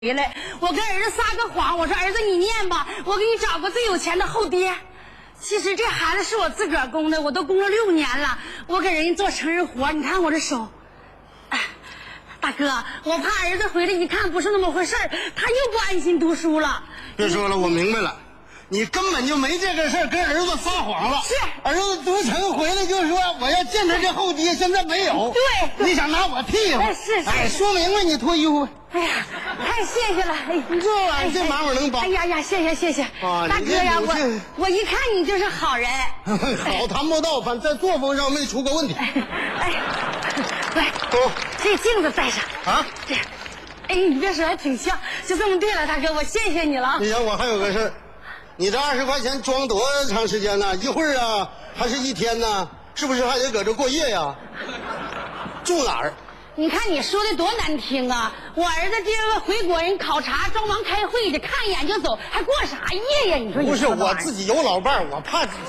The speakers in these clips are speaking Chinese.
回来，我跟儿子撒个谎，我说儿子你念吧，我给你找个最有钱的后爹。其实这孩子是我自个儿供的，我都供了6年了，我给人家做成人活，你看我这手。大哥，我怕儿子回来一看不是那么回事儿，他又不安心读书了。 别说了，我明白了，你根本就没这个事儿，跟儿子撒谎了。 是， 儿子读成回来就说我要见他这后爹，现在没有。 对， 你想拿我替换？ 是。 哎，说明白你脱衣服。 哎呀，太谢谢了！ 这忙我能帮。 哎呀，谢谢！大哥呀，我一看你就是好人。 好谈不到，反正在作风上没出过问题。 来，这镜子戴上啊。 这，哎，你别说，还挺像。就这么对了，大哥，我谢谢你了。 你想我还有个事儿，你这20块钱装多长时间呢？一会儿啊，还是一天呢？是不是还得搁这过夜呀？住哪儿？ 你看你说的多难听啊！我儿子今儿个回国人考察，装忙开会去，看一眼就走，还过啥夜呀？你说不是我自己有老伴儿，我怕。 大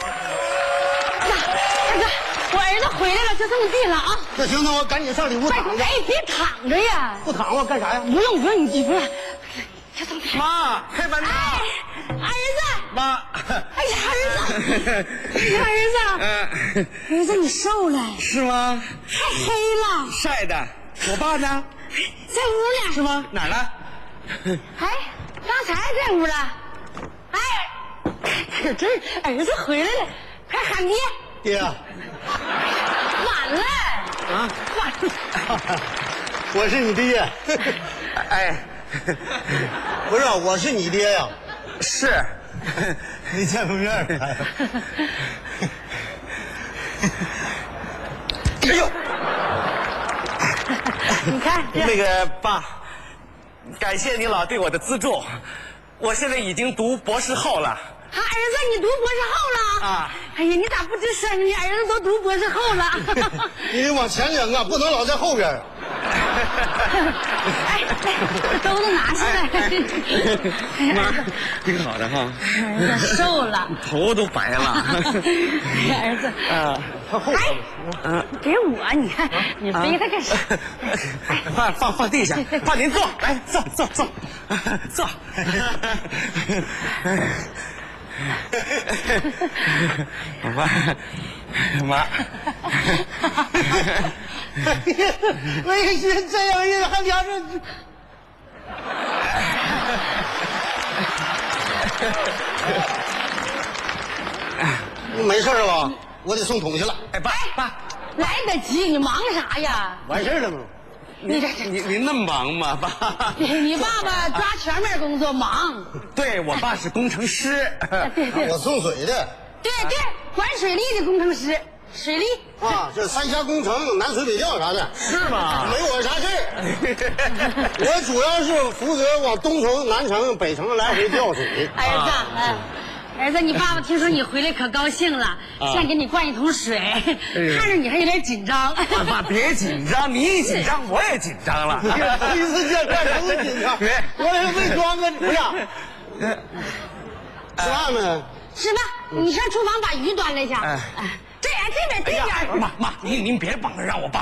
哥，我儿子回来了，就这么地了啊！ 那行，那我赶紧上里屋躺着。 哎，别躺着呀！ 不躺我干啥呀？ 不用，你不是，就这么地。 妈，黑板擦。 儿子。 妈。 哎呀，儿子，你瘦了。 是吗？ 太黑了。 晒的。我爸呢？ 在屋呢。 是吗？哪儿了？ 哎，刚才在屋了。哎，可这儿子回来了，快喊爹。 爹。 晚了。 啊？ 晚了。 我是你爹。 哎， 不是，我是你爹呀。 是。 没见过面。哎呦！ 你看那个爸，感谢你老对我的资助，我现在已经读博士后了。 儿子，你读博士后了啊？ 哎呀，你咋不吱声呢？儿子都读博士后了。 你得往前扔啊，不能老在后边。 哎，兜子拿下来。 妈，挺好的哈。 儿子瘦了， 头都白了。 儿子。 他后边。 给我，你看你背他干啥？ 放地下，爸您坐，来坐。妈， 为什这样人还聊着？没事了，我得送桶去了。 哎，爸， 来得及，你忙啥呀？ 完事了吗？ 您那么忙吗，爸？ 你爸爸抓全面工作忙。 对，我爸是工程师。 对， 我送水的。 对，管水利的工程师，水利啊，这三峡工程、南水北调啥的， 是吗？ 没我啥事儿。我主要是负责往东城、南城、北城来回调水。 儿子，你爸爸听说你回来可高兴了，先给你灌一桶水，看着你还有点紧张。 爸，别紧张，你一紧张我也紧张了。 第一次见面都紧张，我也没装个不是。吃饭没？ 吃吧，你上厨房把鱼端来一下。这边。 妈，您别帮着让我爸